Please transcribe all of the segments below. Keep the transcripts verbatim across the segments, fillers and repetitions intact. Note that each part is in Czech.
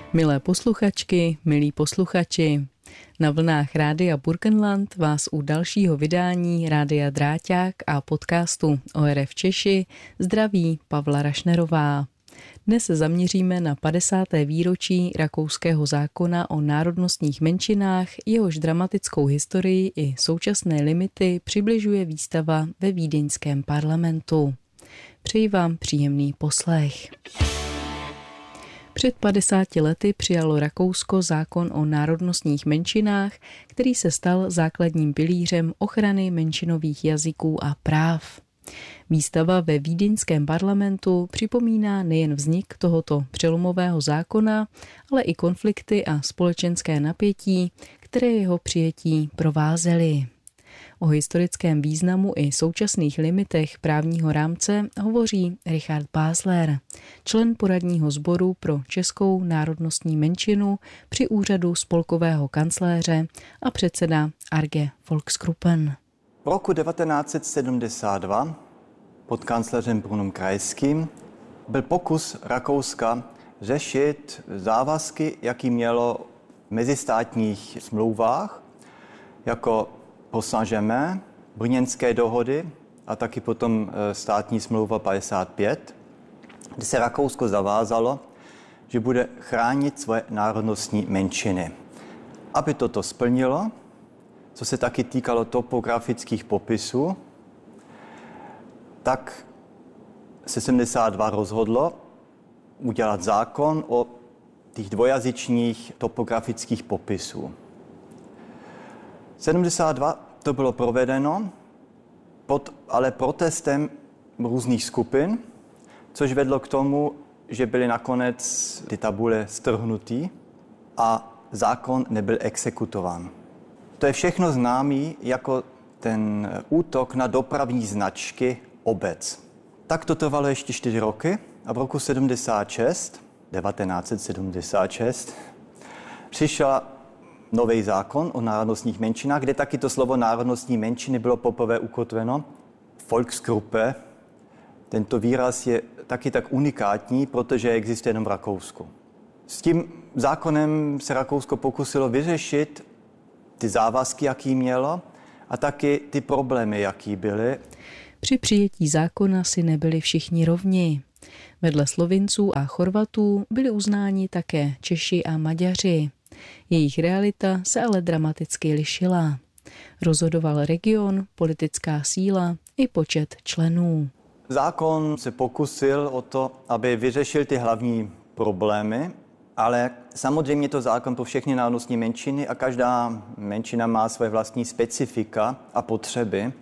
Milé posluchačky, milí posluchači, na vlnách Rádia Burgenland vás u dalšího vydání Rádia Dráťák a podcastu O R F Češi zdraví Pavla Rašnerová. Dnes se zaměříme na padesáté výročí rakouského zákona o národnostních menšinách, jehož dramatickou historii i současné limity přibližuje výstava ve vídeňském parlamentu. Přeji vám příjemný poslech. Před padesáti lety přijalo Rakousko zákon o národnostních menšinách, který se stal základním pilířem ochrany menšinových jazyků a práv. Výstava ve vídeňském parlamentu připomíná nejen vznik tohoto přelomového zákona, ale i konflikty a společenské napětí, které jeho přijetí provázely. O historickém významu i současných limitech právního rámce hovoří Richard Básler, člen poradního sboru pro českou národnostní menšinu při úřadu spolkového kancléře a předseda Arge Volksgruppen. V roku devatenáct set sedmdesát dva pod kancléřem Brunem Kreisky byl pokus Rakouska řešit závazky, jaký mělo v mezistátních smlouvách, jako po Saint-Germain, brněnské dohody a taky potom státní smlouva padesát pět, kde se Rakousko zavázalo, že bude chránit svoje národnostní menšiny. Aby toto splnilo, co se taky týkalo topografických popisů, tak se sedmdesát dva rozhodlo udělat zákon o těch dvojazyčních topografických popisů. sedmdesát dva to bylo provedeno pod ale protestem různých skupin, což vedlo k tomu, že byly nakonec ty tabule strhnutý a zákon nebyl exekutován. To je všechno známý jako ten útok na dopravní značky obec. Tak to trvalo ještě čtyři roky a v roku sedmdesát šest, devatenáct set sedmdesát šest, přišel nový zákon o národnostních menšinách, kde taky to slovo národnostní menšiny bylo poprvé ukotveno. Volksgruppe, tento výraz je taky tak unikátní, protože existuje jenom v Rakousku. S tím zákonem se Rakousko pokusilo vyřešit ty závazky, jaký mělo, a taky ty problémy, jaký byly. Při přijetí zákona si nebyli všichni rovni. Vedle Slovinců a Chorvatů byli uznáni také Češi a Maďaři. Jejich realita se ale dramaticky lišila. Rozhodoval region, politická síla i počet členů. Zákon se pokusil o to, aby vyřešil ty hlavní problémy, ale samozřejmě to zákon pro všechny národnostní menšiny a každá menšina má své vlastní specifika a potřeby.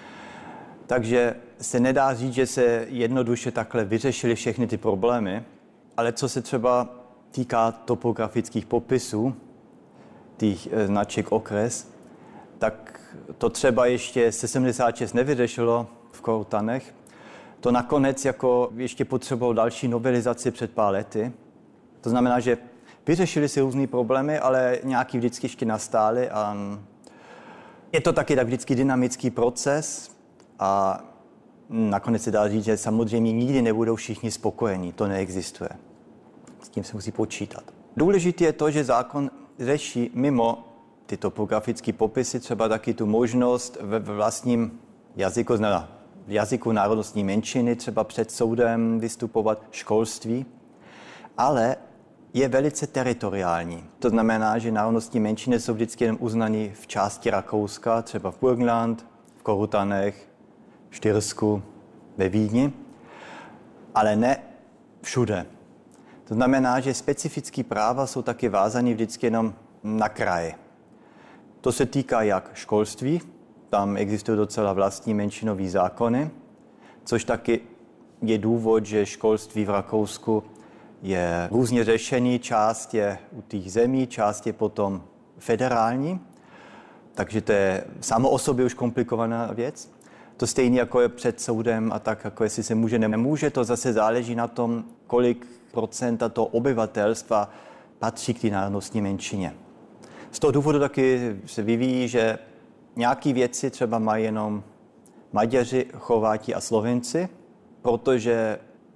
Takže se nedá říct, že se jednoduše takhle vyřešily všechny ty problémy, ale co se třeba týká topografických popisů, těch značek okres, tak to třeba ještě se sedmdesát šest nevyřešilo v Korutanech. To nakonec jako ještě potřebovalo další novelizaci před pár lety. To znamená, že vyřešili si různé problémy, ale nějaký vždycky ještě nastály a je to taky tak vždycky dynamický proces a nakonec se dá říct, že samozřejmě nikdy nebudou všichni spokojení, to neexistuje. S tím se musí počítat. Důležité je to, že zákon řeší mimo ty topografické popisy třeba taky tu možnost ve vlastním jazyku, znamená v jazyku národnostní menšiny třeba před soudem vystupovat, školství, ale je velice teritoriální. To znamená, že národnostní menšiny jsou vždycky jen uznaní v části Rakouska, třeba v Burgenland, v Korutanech, v Štyrsku, ve Vídni, ale ne všude. To znamená, že specifické práva jsou taky vázané vždycky jenom na kraji. To se týká jak školství, tam existují docela vlastní menšinové zákony, což taky je důvod, že školství v Rakousku je různě řešený, část je u těch zemí, část je potom federální, takže to je samo o sobě už komplikovaná věc. To stejně jako je před soudem a tak, jako jestli se může, nemůže, to zase záleží na tom, kolik procenta toho obyvatelstva patří k té národnostní menšině. Z toho důvodu taky se vyvíjí, že nějaké věci třeba mají jenom Maďaři, Chorváti a Slovinci, protože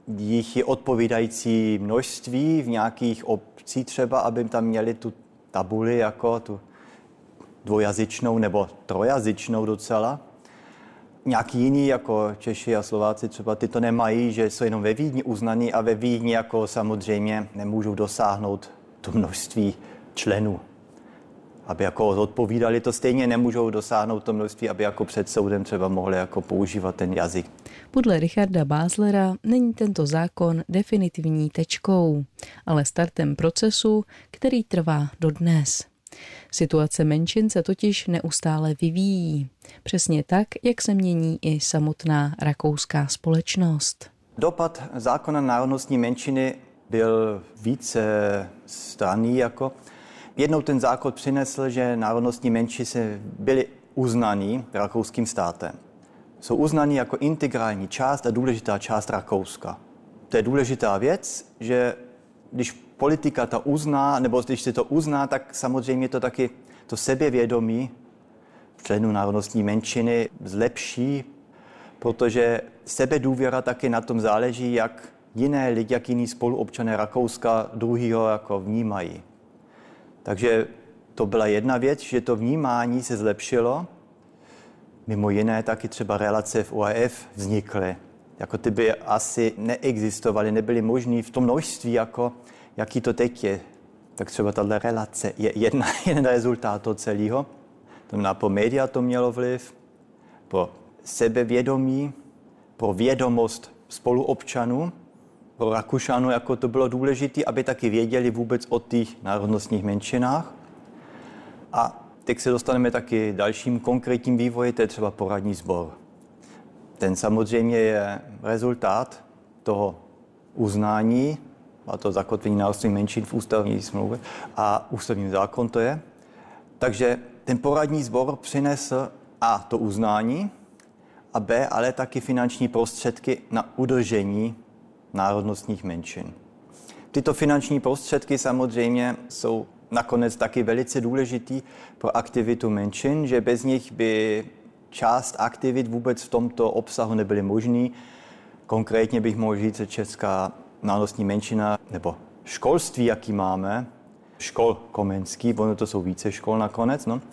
jich je odpovídající množství v nějakých obcí třeba, aby tam měli tu tabuli jako tu dvojazyčnou nebo trojazyčnou docela. Nějaký jiný, jako Češi a Slováci třeba, ty to nemají, že jsou jenom ve Vídni uznaný a ve Vídni jako samozřejmě nemůžou dosáhnout to množství členů. Aby jako odpovídali, to stejně nemůžou dosáhnout to množství, aby jako před soudem třeba mohli jako používat ten jazyk. Podle Richarda Baslera není tento zákon definitivní tečkou, ale startem procesu, který trvá dodnes. Situace menšin se totiž neustále vyvíjí. Přesně tak, jak se mění i samotná rakouská společnost. Dopad zákona národnostní menšiny byl více stranný. Jako. Jednou ten zákon přinesl, že národnostní menšiny byly uznaný rakouským státem. Jsou uznaný jako integrální část a důležitá část Rakouska. To je důležitá věc, že když politika to uzná, nebo když se to uzná, tak samozřejmě to taky to sebevědomí členů národnostní menšiny zlepší, protože sebedůvěra taky na tom záleží, jak jiné lidi, jak jiní spoluobčané Rakouska druhýho jako vnímají. Takže to byla jedna věc, že to vnímání se zlepšilo. Mimo jiné taky třeba relace v O R F vznikly. Jako ty by asi neexistovaly, nebyly možný v tom množství, jako, jaký to teď je. Tak třeba tato relace je jedna, jeden rezultát toho celého. To na po média to mělo vliv, pro sebevědomí, pro vědomost spoluobčanů, pro Rakušanů, jako to bylo důležité, aby taky věděli vůbec o těch národnostních menšinách. A teď se dostaneme taky dalším konkrétním vývoji, to je třeba poradní sbor. Ten samozřejmě je rezultát toho uznání, a to zakotvení národnostních menšin v ústavní smlouvě a ústavní zákon to je. Takže ten poradní sbor přinesl a to uznání a b, ale taky finanční prostředky na udržení národnostních menšin. Tyto finanční prostředky samozřejmě jsou nakonec taky velice důležitý pro aktivitu menšin, že bez nich by část aktivit vůbec v tomto obsahu nebyly možný. Konkrétně bych mohl říct, že česká národnostní menšina nebo školství, jaký máme, škol komenský, ono to jsou více škol nakonec, no,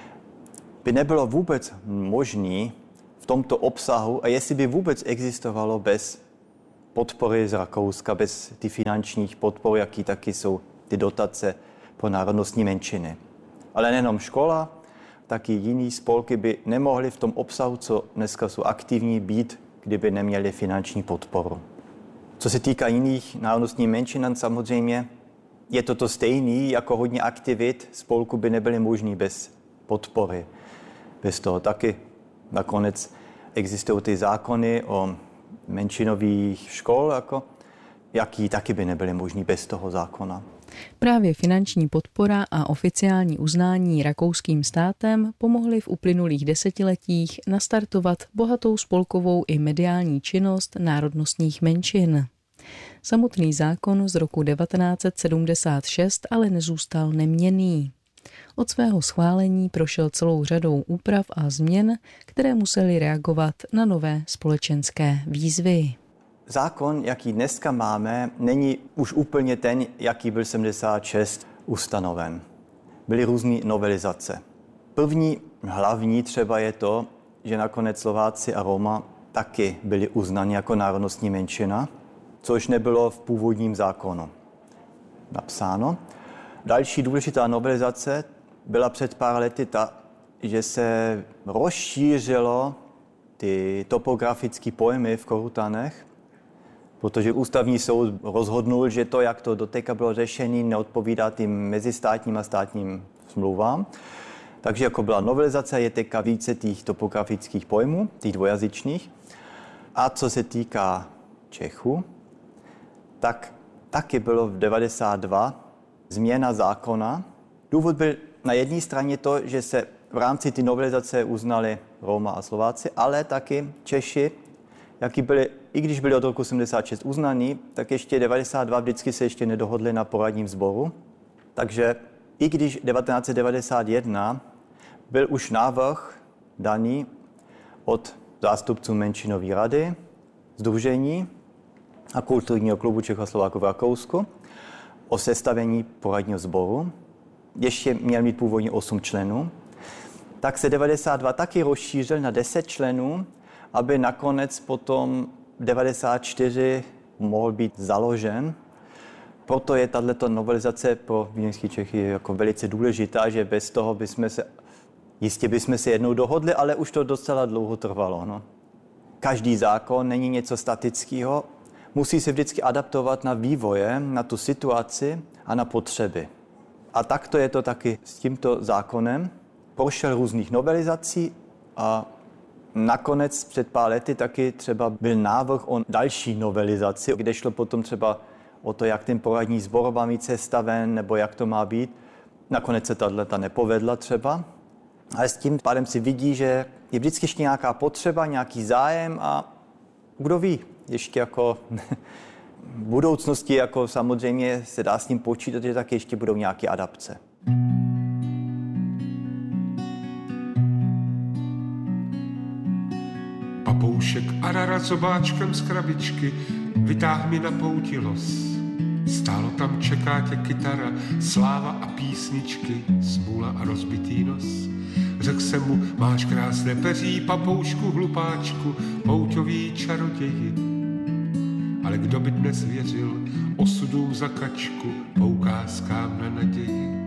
by nebylo vůbec možný v tomto obsahu a jestli by vůbec existovalo bez podpory z Rakouska, bez ty finančních podpor, jaký taky jsou ty dotace pro národnostní menšiny. Ale nejenom škola, taky jiný spolky by nemohly v tom obsahu, co dneska jsou aktivní, být, kdyby neměli finanční podporu. Co se týká jiných národnostních menšin, samozřejmě je to to stejný, jako hodně aktivit spolku by nebyly možný bez podpory. Bez toho taky nakonec existují ty zákony o menšinových škol, jako, jaký taky by nebyly možný bez toho zákona. Právě finanční podpora a oficiální uznání rakouským státem pomohly v uplynulých desetiletích nastartovat bohatou spolkovou i mediální činnost národnostních menšin. Samotný zákon z roku devatenáct set sedmdesát šest ale nezůstal neměnný. Od svého schválení prošel celou řadou úprav a změn, které musely reagovat na nové společenské výzvy. Zákon, jaký dneska máme, není už úplně ten, jaký byl sedmdesát šest ustanoven. Byly různé novelizace. První hlavní třeba je to, že nakonec Slováci a Roma taky byli uznani jako národnostní menšina, což nebylo v původním zákonu napsáno. Další důležitá novelizace byla před pár lety ta, že se rozšířilo ty topografické pojmy v Korutanech, protože ústavní soud rozhodnul, že to, jak to doteďka bylo řešené, neodpovídá tím mezistátním a státním smlouvám. Takže jako byla novelizace, je teďka více těch topografických pojmů, těch dvojazyčných. A co se týká Čechů, tak taky bylo v devadesát dva změna zákona. Důvod byl na jedné straně to, že se v rámci té novelizace uznali Roma a Slováci, ale taky Češi, jaký byli, i když byli od roku sedmdesát šest uznaní, tak ještě devadesát dva vždycky se ještě nedohodli na poradním sboru. Takže i když devatenáct set devadesát jedna byl už návrh daný od zástupců menšinové rady, sdružení, a kulturního klubu Čechoslováků v Rakousku o sestavení poradního sboru. Ještě měl mít původně osm členů. Tak se devadesát dva taky rozšířil na deset členů, aby nakonec potom devadesát čtyři mohl být založen. Proto je tato novelizace pro vídeňské Čechy jako velice důležitá, že bez toho bychom se, jistě bychom se jednou dohodli, ale už to docela dlouho trvalo. No. Každý zákon není něco statického, musí se vždycky adaptovat na vývoje, na tu situaci a na potřeby. A takto je to taky s tímto zákonem. Prošel různých novelizací a nakonec před pár lety taky třeba byl návrh o další novelizaci, kde šlo potom třeba o to, jak ten poradní sbor má mít sestaven, nebo jak to má být. Nakonec se tato nepovedla třeba. Ale s tím pádem si vidí, že je vždycky ještě nějaká potřeba, nějaký zájem a kdo ví, ještě jako v budoucnosti jako samozřejmě se dá s tím počítat, že taky ještě budou nějaké adapce. Papoušek Arara sobáčkem z krabičky vytáh mi na pouti los. Stálo tam čeká tě kytara, sláva a písničky, smůla a rozbitý nos. Řekl jsem mu, máš krásné peří, papoušku, hlupáčku, pouťový čaroději. Ale kdo by dnes věřil osudům za kačku, poukázkám na naději.